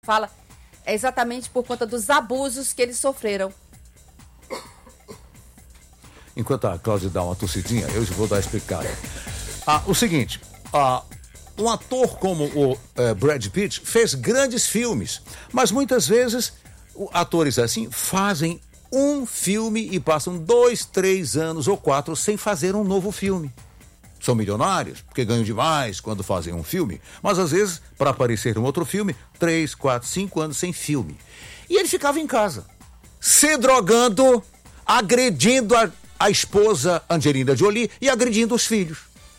fala é exatamente por conta dos abusos que eles sofreram. Enquanto a Cláudia dá uma tossidinha, eu vou dar a explicada. O seguinte, um ator como o Brad Pitt fez grandes filmes, mas muitas vezes atores assim fazem um filme e passam 2, 3 anos ou 4 sem fazer um novo filme. São milionários, porque ganham demais quando fazem um filme, mas às vezes, para aparecer em um outro filme, 3, 4, 5 anos sem filme. E ele ficava em casa, se drogando, agredindo a esposa Angelina Jolie e agredindo os filhos.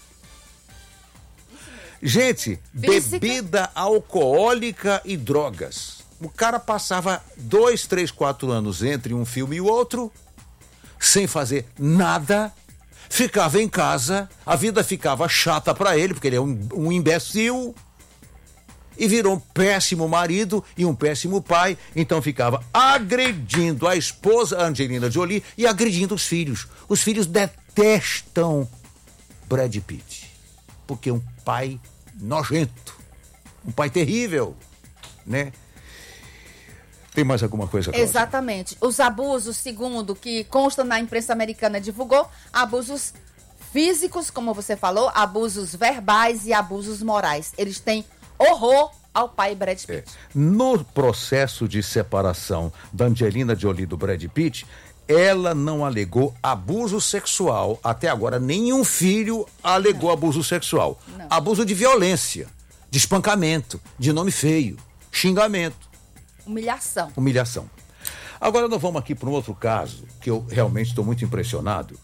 Gente, bebida alcoólica e drogas. O cara passava 2, 3, 4 anos entre um filme e o outro, sem fazer nada, ficava em casa, a vida ficava chata para ele, porque ele é um imbecil, e virou um péssimo marido e um péssimo pai, então ficava agredindo a esposa Angelina Jolie e agredindo os filhos. Os filhos detestam Brad Pitt, porque é um pai nojento, um pai terrível, né? Tem mais alguma coisa, Cláudia? Exatamente. Os abusos, segundo que consta na imprensa americana, divulgou, abusos físicos, como você falou, abusos verbais e abusos morais. Eles têm horror ao pai Brad Pitt. No processo de separação da Angelina Jolie do Brad Pitt, ela não alegou abuso sexual. Até agora, nenhum filho alegou abuso sexual. Não. Abuso de violência, de espancamento, de nome feio, xingamento. Humilhação. Agora nós vamos aqui para um outro caso, que eu realmente estou muito impressionado.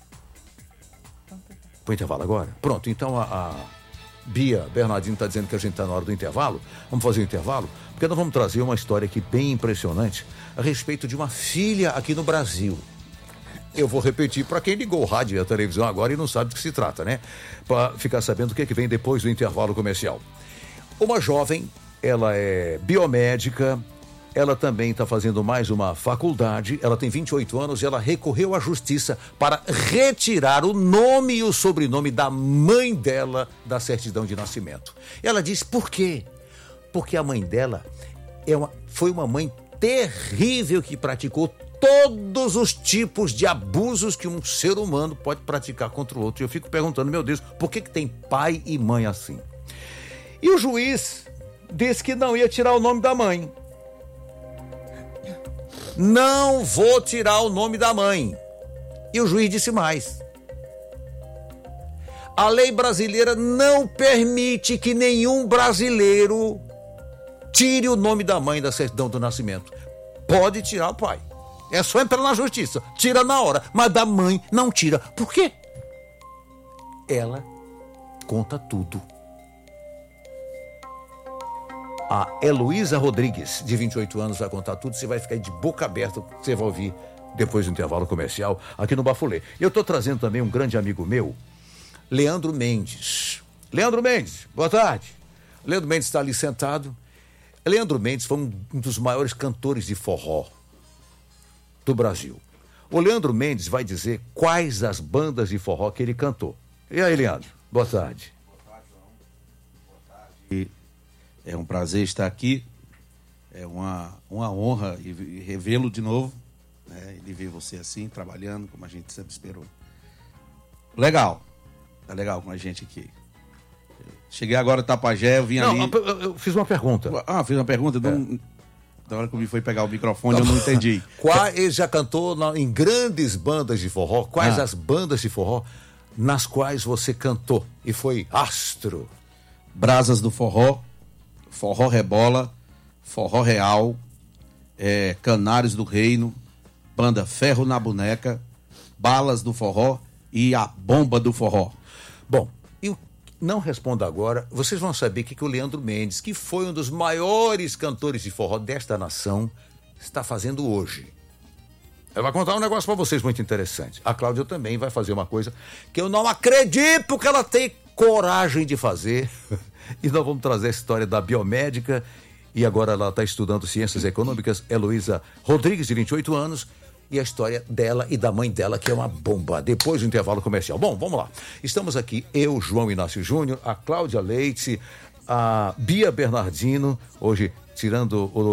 Põe intervalo agora? Pronto, então a Bia Bernardino está dizendo que a gente está na hora do intervalo. Vamos fazer o intervalo? Porque nós vamos trazer uma história aqui bem impressionante a respeito de uma filha aqui no Brasil. Eu vou repetir para quem ligou o rádio e a televisão agora e não sabe do que se trata, né? Para ficar sabendo o que vem depois do intervalo comercial. Uma jovem, ela é biomédica, ela também está fazendo mais uma faculdade, ela tem 28 anos e ela recorreu à justiça para retirar o nome e o sobrenome da mãe dela da certidão de nascimento. Ela disse por quê? Porque a mãe dela foi uma mãe terrível que praticou todos os tipos de abusos que um ser humano pode praticar contra o outro. E eu fico perguntando, meu Deus, por que tem pai e mãe assim? E o juiz disse que não ia tirar o nome da mãe. Não vou tirar o nome da mãe. E o juiz disse mais. A lei brasileira não permite que nenhum brasileiro tire o nome da mãe da certidão do nascimento. Pode tirar o pai. É só entrar na justiça. Tira na hora. Mas da mãe não tira. Por quê? Ela conta tudo. A Heloísa Rodrigues, de 28 anos, vai contar tudo. Você vai ficar aí de boca aberta, você vai ouvir depois do intervalo comercial aqui no Bafulê. Eu estou trazendo também um grande amigo meu, Leandro Mendes. Leandro Mendes, boa tarde. Leandro Mendes está ali sentado. Leandro Mendes foi um dos maiores cantores de forró do Brasil. O Leandro Mendes vai dizer quais as bandas de forró que ele cantou. E aí, Leandro, boa tarde. Boa tarde, João. Boa tarde. É um prazer estar aqui, é uma honra e revê-lo de novo, né? Ele ver você assim, trabalhando, como a gente sempre esperou. Legal, tá legal com a gente aqui. Cheguei agora em Tapajé, eu vim ali... Eu fiz uma pergunta. Fiz uma pergunta, da hora que eu fui pegar o microfone, eu não entendi. Ele já cantou em grandes bandas de forró, quais as bandas de forró nas quais você cantou e foi astro? Brasas do Forró, Forró Rebola, Forró Real, Canários do Reino, Banda Ferro na Boneca, Balas do Forró e a Bomba do Forró. Bom, eu não respondo agora, vocês vão saber que o Leandro Mendes, que foi um dos maiores cantores de forró desta nação, está fazendo hoje. Eu vou contar um negócio para vocês muito interessante. A Cláudia também vai fazer uma coisa que eu não acredito que ela tem coragem de fazer. E nós vamos trazer a história da biomédica e agora ela está estudando ciências econômicas, Heloísa Rodrigues, de 28 anos, e a história dela e da mãe dela, que é uma bomba, depois do intervalo comercial. Bom, vamos lá. Estamos aqui, eu, João Inácio Júnior, a Cláudia Leite, a Bia Bernardino, hoje tirando o